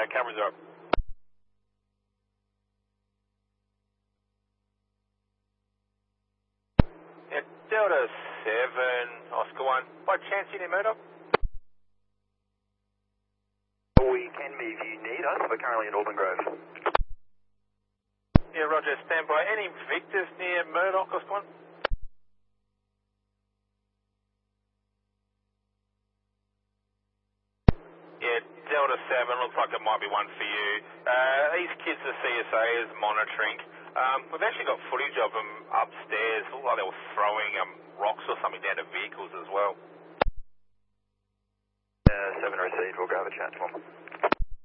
cameras are up. Yeah, Delta 7, Oscar 1. By chance you need Murdoch? We can be if you need us. We're currently in Auburn Grove. Yeah, roger. Stand by. Any Victors near Murdoch, Oscar 1? Yeah, Delta 7, looks like it might be one for you. These kids the CSA is monitoring. We've actually got footage of them upstairs. Looked like they were throwing rocks or something down to vehicles as well. 7 received, we'll grab a chat to them.